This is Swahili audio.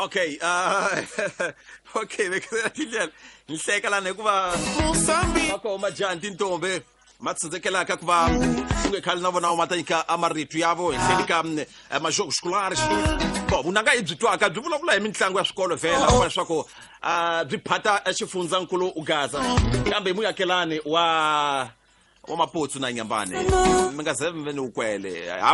Okay, okay, bekela ngihleka lana kuba akho majanti intombe matsindzekela ka kuba ungekhali na vona umatanyika amaritu yavo ehlelika majoko escolares bo unanga ibyitwaka byi vulavula hi mitlangu ya swikolo vhela kwa leswaku byi phata xifundzakulu ugaza kambe muyakelani wa mapotsu na nyambane mi nga ze mi ni ukwele